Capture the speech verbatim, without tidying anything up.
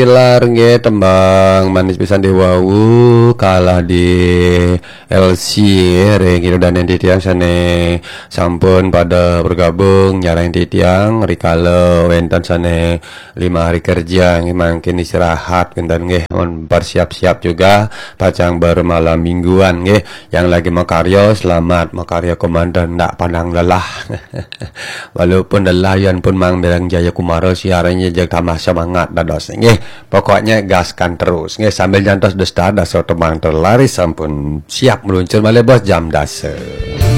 Pilar nggih tembang manis pisan di wau kalah di L C nggih gitu dan enti tiang sane sampun pada bergabung nyarang enti tiang rikala wenten sane lima hari kerja nggih mangkin istirahat kinten nggih mun bersiap-siap juga pacang bermalam mingguan nggih yang lagi mau karya selamat mau karya komandan ndak pandang lelah walaupun nelayan pun mang berang jaya kumara siarannya jag tambah semangat dados nggih. Pokoknya gaskan terus nggih sambil nyantos desta dasar temang terlaris sampun siap meluncur malih bos jam dasa.